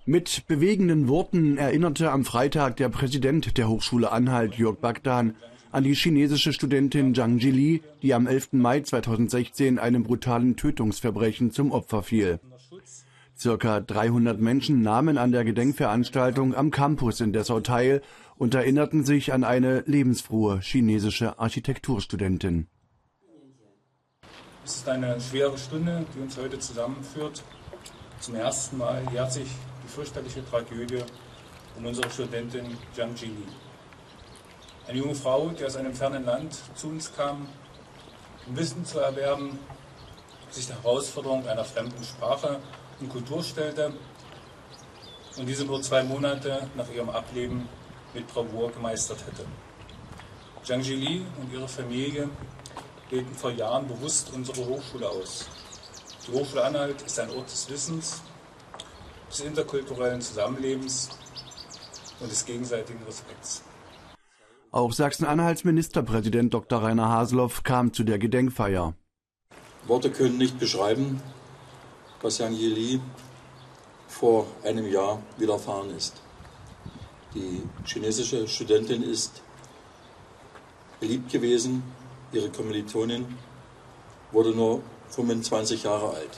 Mit bewegenden Worten erinnerte am Freitag der Präsident der Hochschule Anhalt, Jörg Bagdan, an die chinesische Studentin Zhang Jili, die am 11. Mai 2016 einem brutalen Tötungsverbrechen zum Opfer fiel. Circa 300 Menschen nahmen an der Gedenkveranstaltung am Campus in Dessau teil und erinnerten sich an eine lebensfrohe chinesische Architekturstudentin. Es ist eine schwere Stunde, die uns heute zusammenführt. Zum ersten Mal jährt sich die fürchterliche Tragödie um unsere Studentin Zhang Jili. Eine junge Frau, die aus einem fernen Land zu uns kam, um Wissen zu erwerben, sich der Herausforderung einer fremden Sprache und Kultur stellte und diese nur 2 Monate nach ihrem Ableben mit Bravour gemeistert hätte. Zhang Jili und ihre Familie wählten vor Jahren bewusst unsere Hochschule aus. Die Hochschule Anhalt ist ein Ort des Wissens, des interkulturellen Zusammenlebens und des gegenseitigen Respekts. Auch Sachsen-Anhalts Ministerpräsident Dr. Rainer Haseloff kam zu der Gedenkfeier. Worte können nicht beschreiben, was Zhang Jili vor einem Jahr widerfahren ist. Die chinesische Studentin ist beliebt gewesen. Ihre Kommilitonin wurde nur 25 Jahre alt.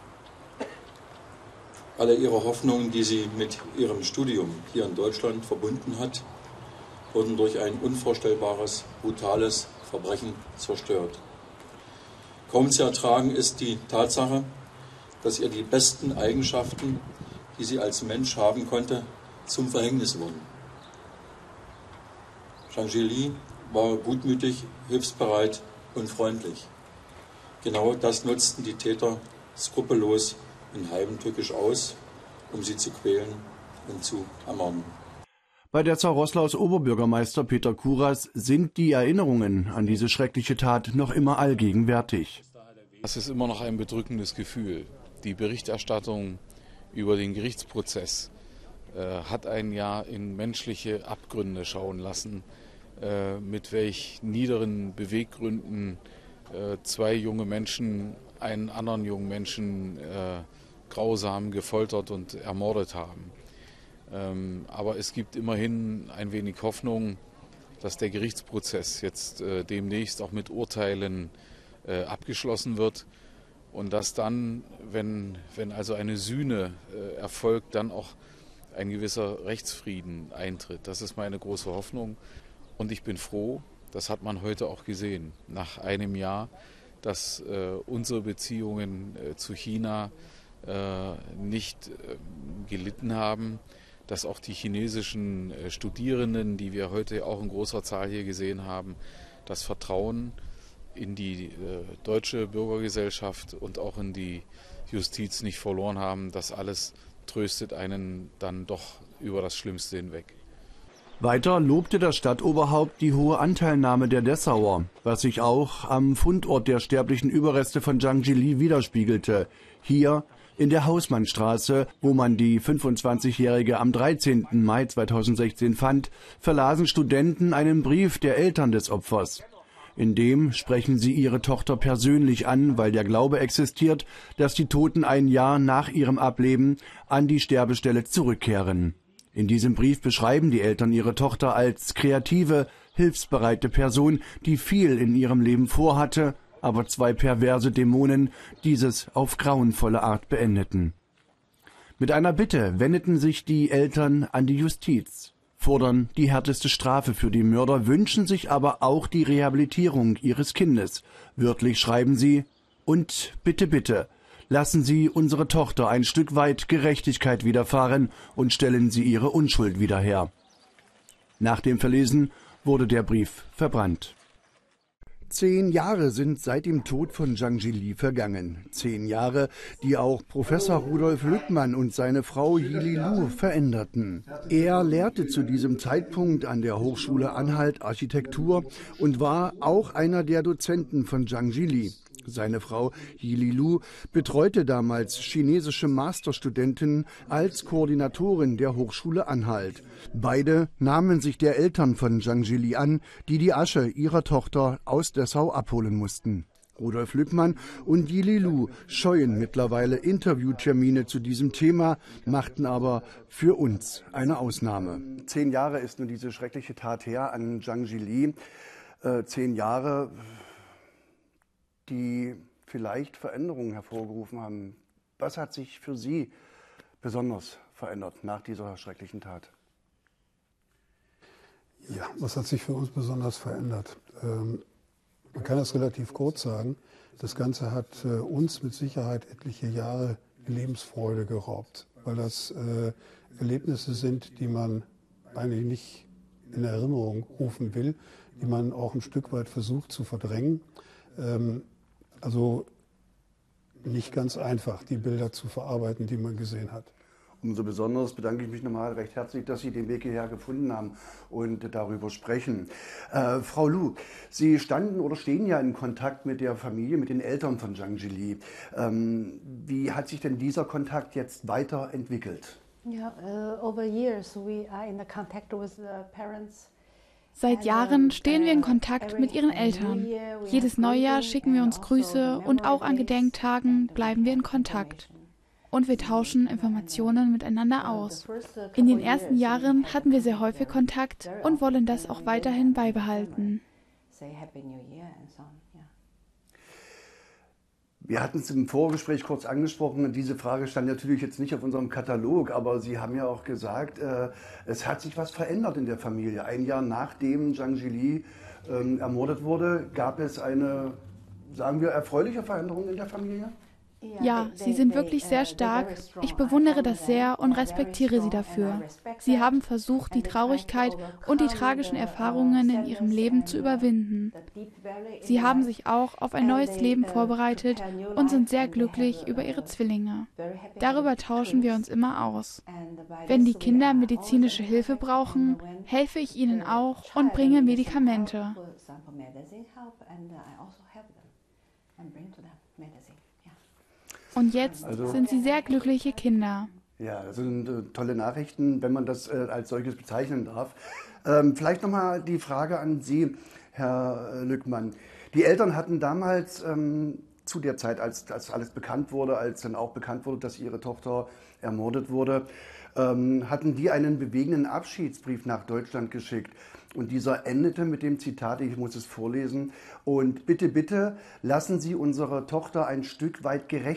Alle ihre Hoffnungen, die sie mit ihrem Studium hier in Deutschland verbunden hat, wurden durch ein unvorstellbares, brutales Verbrechen zerstört. Kaum zu ertragen ist die Tatsache, dass ihr die besten Eigenschaften, die sie als Mensch haben konnte, zum Verhängnis wurden. Zhang Jili war gutmütig, hilfsbereit und freundlich. Genau das nutzten die Täter skrupellos und heimtückisch aus, um sie zu quälen und zu ermorden. Bei Dessau-Roßlaus Oberbürgermeister Peter Kuras sind die Erinnerungen an diese schreckliche Tat noch immer allgegenwärtig. Das ist immer noch ein bedrückendes Gefühl. Die Berichterstattung über den Gerichtsprozess hat einen ja in menschliche Abgründe schauen lassen, mit welch niederen Beweggründen 2 junge Menschen einen anderen jungen Menschen grausam gefoltert und ermordet haben. Aber es gibt immerhin ein wenig Hoffnung, dass der Gerichtsprozess jetzt demnächst auch mit Urteilen abgeschlossen wird und dass dann, wenn also eine Sühne erfolgt, dann auch ein gewisser Rechtsfrieden eintritt. Das ist meine große Hoffnung und ich bin froh, das hat man heute auch gesehen, nach einem Jahr, dass unsere Beziehungen zu China nicht gelitten haben, dass auch die chinesischen Studierenden, die wir heute auch in großer Zahl hier gesehen haben, das Vertrauen in die deutsche Bürgergesellschaft und auch in die Justiz nicht verloren haben. Das alles tröstet einen dann doch über das Schlimmste hinweg. Weiter lobte das Stadtoberhaupt die hohe Anteilnahme der Dessauer, was sich auch am Fundort der sterblichen Überreste von Zhang Jili widerspiegelte. Hier in der Hausmannstraße, wo man die 25-Jährige am 13. Mai 2016 fand, verlasen Studenten einen Brief der Eltern des Opfers. In dem sprechen sie ihre Tochter persönlich an, weil der Glaube existiert, dass die Toten ein Jahr nach ihrem Ableben an die Sterbestelle zurückkehren. In diesem Brief beschreiben die Eltern ihre Tochter als kreative, hilfsbereite Person, die viel in ihrem Leben vorhatte, aber 2 perverse Dämonen dieses auf grauenvolle Art beendeten. Mit einer Bitte wendeten sich die Eltern an die Justiz, fordern die härteste Strafe für die Mörder, wünschen sich aber auch die Rehabilitierung ihres Kindes. Wörtlich schreiben sie: Und bitte, bitte, lassen Sie unsere Tochter ein Stück weit Gerechtigkeit widerfahren und stellen Sie ihre Unschuld wieder her. Nach dem Verlesen wurde der Brief verbrannt. 10 Jahre sind seit dem Tod von Zhang Jili vergangen. 10 Jahre, die auch Professor Rudolf Lückmann und seine Frau Jili Lu veränderten. Er lehrte zu diesem Zeitpunkt an der Hochschule Anhalt Architektur und war auch einer der Dozenten von Zhang Jili. Seine Frau Jili Lu betreute damals chinesische Masterstudenten als Koordinatorin der Hochschule Anhalt. Beide nahmen sich der Eltern von Zhang Jili an, die die Asche ihrer Tochter aus Dessau abholen mussten. Rudolf Lückmann und Yili Lu scheuen mittlerweile Interviewtermine zu diesem Thema, machten aber für uns eine Ausnahme. 10 Jahre ist nun diese schreckliche Tat her an Zhang Jili. 10 Jahre, die vielleicht Veränderungen hervorgerufen haben. Was hat sich für Sie besonders verändert nach dieser schrecklichen Tat? Ja, was hat sich für uns besonders verändert? Man kann das relativ kurz sagen. Das Ganze hat uns mit Sicherheit etliche Jahre Lebensfreude geraubt, weil das Erlebnisse sind, die man eigentlich nicht in Erinnerung rufen will, die man auch ein Stück weit versucht zu verdrängen. Also nicht ganz einfach, die Bilder zu verarbeiten, die man gesehen hat. Umso besonders bedanke ich mich nochmal recht herzlich, dass Sie den Weg hierher gefunden haben und darüber sprechen. Frau Lu, Sie standen oder stehen ja in Kontakt mit der Familie, mit den Eltern von Zhang Jili. Wie hat sich denn dieser Kontakt jetzt weiterentwickelt? Over years we are in contact with the parents. Seit Jahren stehen wir in Kontakt mit ihren Eltern. Jedes Neujahr schicken wir uns Grüße und auch an Gedenktagen bleiben wir in Kontakt. Und wir tauschen Informationen miteinander aus. In den ersten Jahren hatten wir sehr häufig Kontakt und wollen das auch weiterhin beibehalten. Wir hatten es im Vorgespräch kurz angesprochen, diese Frage stand natürlich jetzt nicht auf unserem Katalog, aber Sie haben ja auch gesagt, es hat sich was verändert in der Familie. Ein Jahr nachdem Zhang Jili ermordet wurde, gab es eine, sagen wir, erfreuliche Veränderung in der Familie? Ja, sie sind wirklich sehr stark. Ich bewundere das sehr und respektiere sie dafür. Sie haben versucht, die Traurigkeit und die tragischen Erfahrungen in ihrem Leben zu überwinden. Sie haben sich auch auf ein neues Leben vorbereitet und sind sehr glücklich über ihre Zwillinge. Darüber tauschen wir uns immer aus. Wenn die Kinder medizinische Hilfe brauchen, helfe ich ihnen auch und bringe Medikamente. Und jetzt sind sie sehr glückliche Kinder. Ja, das sind tolle Nachrichten, wenn man das als solches bezeichnen darf. Vielleicht nochmal die Frage an Sie, Herr Lückmann. Die Eltern hatten damals zu der Zeit, als alles bekannt wurde, als dann auch bekannt wurde, dass ihre Tochter ermordet wurde, hatten die einen bewegenden Abschiedsbrief nach Deutschland geschickt. Und dieser endete mit dem Zitat, ich muss es vorlesen, und bitte, bitte, lassen Sie unsere Tochter ein Stück weit gerecht